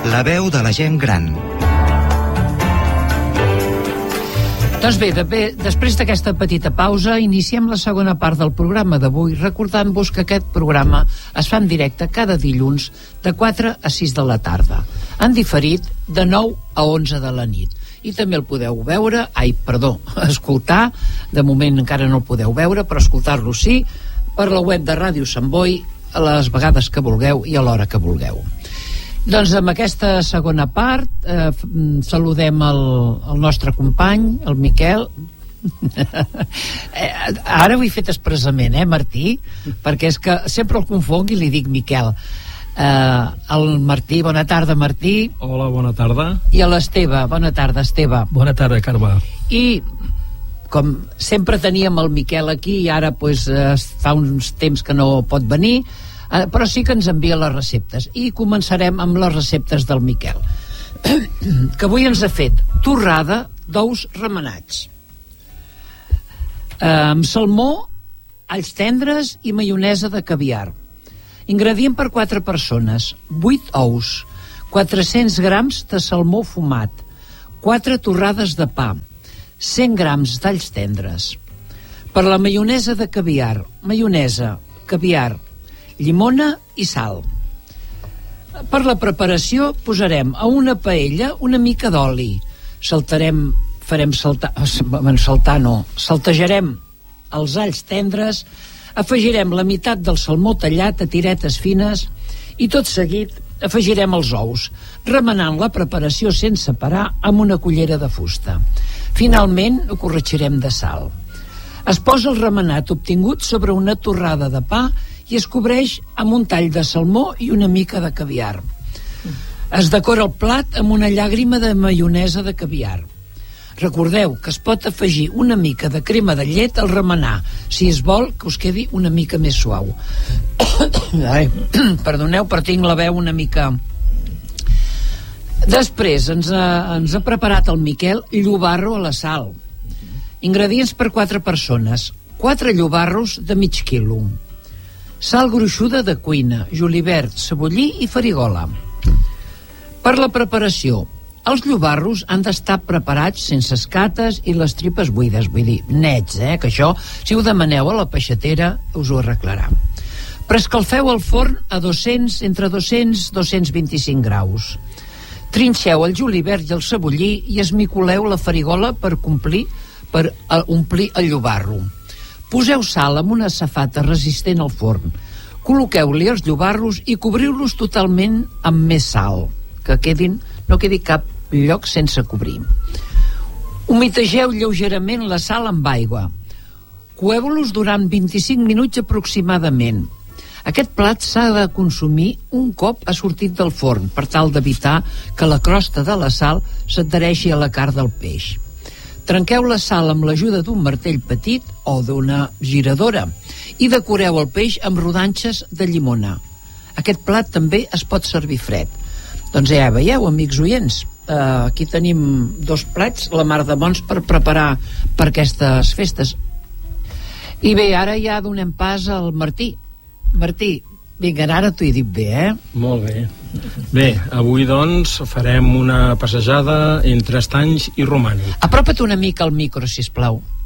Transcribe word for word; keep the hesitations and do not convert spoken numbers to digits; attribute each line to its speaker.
Speaker 1: la veu de la gent gran.
Speaker 2: Doncs bé, de bé, després d'aquesta petita pausa, iniciem la segona part del programa d'avui, recordant-vos que aquest programa es fa en directe cada dilluns de quatre a sis de la tarda, en diferit de nou a onze de la nit. I també el podeu veure, ai, perdó, escoltar, de moment encara no el podeu veure, però escoltar-lo sí, per la web de Ràdio Sant Boi, a les vegades que vulgueu i a l'hora que vulgueu. Doncs amb aquesta segona part eh, saludem el, el nostre company, el Miquel. Ara ho he fet expressament, eh, Martí? Perquè és que sempre el confonc i li dic Miquel. Eh, el Martí, bona tarda, Martí.
Speaker 3: Hola, bona tarda.
Speaker 2: I a l'Esteve, bona tarda, Esteve.
Speaker 3: Bona tarda, Carme.
Speaker 2: I com sempre teníem el Miquel aquí i ara pues, eh, fa uns temps que no pot venir, Uh, però sí que ens envia les receptes i començarem amb les receptes del Miquel que avui ens ha fet torrada d'ous remenats uh, amb salmó, alls tendres i maionesa de caviar. Ingredient per quatre persones: vuit ous, quatre-cents grams de salmó fumat, quatre torrades de pa, cent grams d'alls tendres. Per la maionesa de caviar: maionesa, caviar, llimona i sal. Per la preparació posarem a una paella una mica d'oli, saltarem, farem saltar, saltar no, saltejarem els alls tendres, afegirem la meitat del salmó tallat a tiretes fines i tot seguit afegirem els ous, remenant la preparació sense parar amb una cullera de fusta. Finalment ho corregirem de sal. Es posa el remenat obtingut sobre una torrada de pa i es cobreix amb un tall de salmó i una mica de caviar. Es decora el plat amb una llàgrima de maionesa de caviar. Recordeu que es pot afegir una mica de crema de llet al remenar, si es vol que us quedi una mica més suau. Ai, perdoneu, però tinc la veu una mica... Després ens ha, ens ha preparat el Miquel llobarro a la sal. Ingredients per quatre persones: quatre llobarros de mig quilo, sal gruixuda de cuina, julivert, cebollí i farigola. Per la preparació: els llobarros han d'estar preparats sense escates i les tripes buides, vull dir, nets, eh? Que això, si ho demaneu a la peixatera, us ho arreglarà. Preescalfeu el forn a dos-cents, entre dos-cents i dos-cents vint-i-cinc graus. Trinxeu el julivert i el cebollí i esmicoleu la farigola per complir, per omplir el llobarro. Poseu sal amb una safata resistent al forn. Col·loqueu-li els llobarros i cobriu-los totalment amb més sal, que quedin, no quedi cap lloc sense cobrir. Humitegeu lleugerament la sal amb aigua. Coeu-los durant vint-i-cinc minuts aproximadament. Aquest plat s'ha de consumir un cop ha sortit del forn, per tal d'evitar que la crosta de la sal s'adhereixi a la carn del peix. Trenqueu la sal amb l'ajuda d'un martell petit o d'una giradora i decoreu el peix amb rodanxes de llimona. Aquest plat també es pot servir fred. Doncs ja veieu, amics oients, eh, aquí tenim dos plats, la mar de bons per preparar per aquestes festes. I bé, ara ja donem pas al Martí. Martí, vinga, ara t'ho he dit bé, eh?
Speaker 3: Molt bé. Bé, avui doncs farem una passejada entre estanys i romànic.
Speaker 2: Apropa't una mica al micro, sisplau.